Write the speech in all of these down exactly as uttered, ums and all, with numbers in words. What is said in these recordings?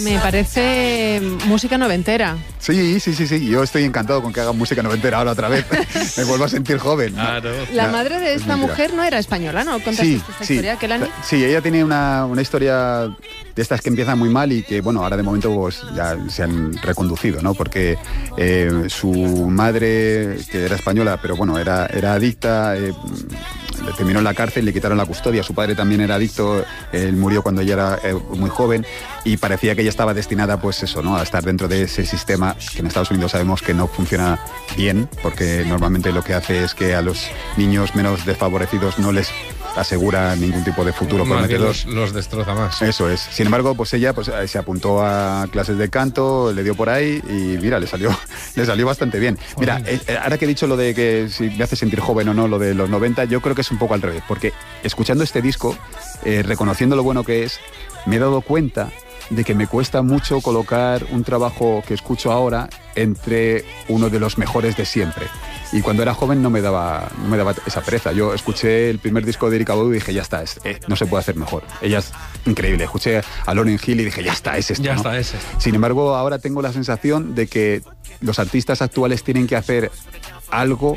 Me parece música noventera. Sí, sí, sí, sí. Yo estoy encantado con que hagan música noventera ahora otra vez. Me vuelvo a sentir joven. Claro. La madre de esta mujer no era española, ¿no? ¿Contaste Sí, esta sí. historia, Kelani? Sí, ella tiene una, una historia de estas que empiezan muy mal y que, bueno, ahora de momento pues, ya se han reconducido, ¿no? Porque eh, su madre, que era española, pero bueno, era, era adicta, eh, terminó en la cárcel, le quitaron la custodia. Su padre también era adicto, él murió cuando ella era eh, muy joven y parecía que ella estaba destinada, pues eso, ¿no? A estar dentro de ese sistema que en Estados Unidos sabemos que no funciona bien, porque normalmente lo que hace es que a los niños menos desfavorecidos no les asegura ningún tipo de futuro Más bien prometedor. los, los destroza más. Eso es. Sin embargo, pues ella pues, se apuntó a clases de canto, le dio por ahí y mira, le salió, le salió bastante bien. Mira, eh, ahora que he dicho lo de que si me hace sentir joven o no, lo de los noventa, yo creo que es un poco al revés, porque escuchando este disco, eh, reconociendo lo bueno que es, me he dado cuenta de que me cuesta mucho colocar un trabajo que escucho ahora entre uno de los mejores de siempre. Y cuando era joven no me daba, no me daba esa pereza. Yo escuché el primer disco de Erykah Badu y dije, ya está, es, eh, no se puede hacer mejor. Ella es increíble. Escuché a Lauryn Hill y dije, ya está, es esto, Ya ¿no? está, es esto. Sin embargo, ahora tengo la sensación de que los artistas actuales tienen que hacer algo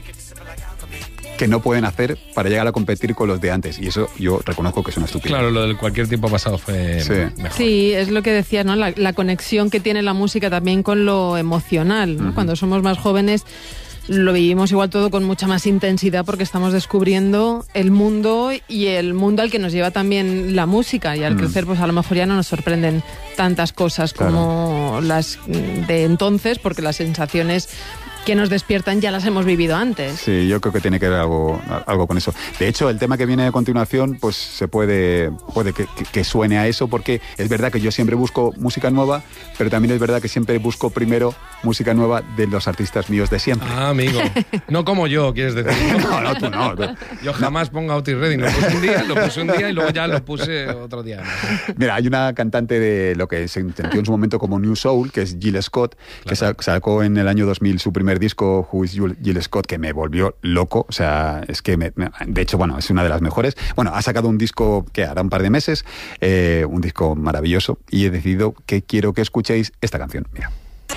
que no pueden hacer para llegar a competir con los de antes. Y eso yo reconozco que es una estupidez. Claro, lo del cualquier tiempo pasado fue Sí. mejor. Sí, es lo que decías, ¿no? La, la conexión que tiene la música también con lo emocional, ¿no? Uh-huh. Cuando somos más jóvenes lo vivimos igual todo con mucha más intensidad porque estamos descubriendo el mundo y el mundo al que nos lleva también la música, y al Mm. crecer pues a lo mejor ya no nos sorprenden tantas cosas como las de entonces, porque las sensaciones que nos despiertan ya las hemos vivido antes. Sí, yo creo que tiene que ver algo, algo con eso. De hecho, el tema que viene a continuación, pues se puede, puede que, que, que suene a eso, porque es verdad que yo siempre busco música nueva, pero también es verdad que siempre busco primero música nueva de los artistas míos de siempre. Ah, amigo. No como yo, quieres decir. No, no, tú no. Yo jamás pongo a Otis Redding. Lo puse un día, lo puse un día y luego ya lo puse otro día. Mira, hay una cantante de lo que se entendió en su momento como New Soul, que es Jill Scott, que Claro. sacó en el año dos mil su primer disco, Who is Jill Scott, que me volvió loco. O sea, es que, me, me, de hecho, bueno, es una de las mejores. Bueno, ha sacado un disco que hará un par de meses, eh, un disco maravilloso, y he decidido que quiero que escuchéis esta canción. Mira.